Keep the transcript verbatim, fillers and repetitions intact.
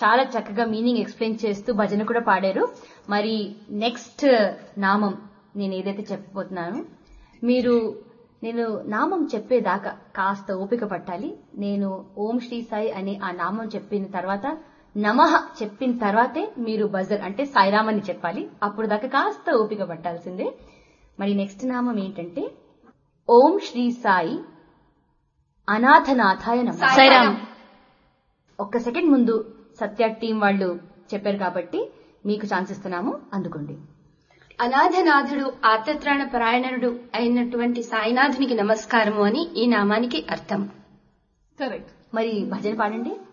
చాలా చక్కగా meaning explain చేస్తూ భజన కూడా పాడారు. మరి నెక్స్ట్ నామం నేను ఏదైతే చెప్పబోతున్నాను, మీరు నేను నామం చెప్పేదాకా కాస్త ఓపిక పట్టాలి. నేను ఓం శ్రీ సాయి అనే ఆ నామం చెప్పిన తర్వాత నమః చెప్పిన తర్వాతే మీరు బజర్ అంటే సాయిరామ్ అని చెప్పాలి. అప్పుడు దాకా కాస్త ఓపిక పట్టాల్సిందే. మరి నెక్స్ట్ నామం ఏంటంటే ఓం శ్రీ సాయి అనాథనాథాయ నమః. సాయిరామ్. ఒక్క సెకండ్ ముందు సత్య టీం వాళ్ళు చెప్పారు కాబట్టి మీకు ఛాన్స్ ఇస్తున్నాము, అందుకోండి. అనాథనాథుడు ఆర్తత్రాణ పరాయణుడు అయినటువంటి సాయినాథునికి నమస్కారము అని ఈ నామానికి అర్థం. కరెక్ట్. మరి భజన పాడండి.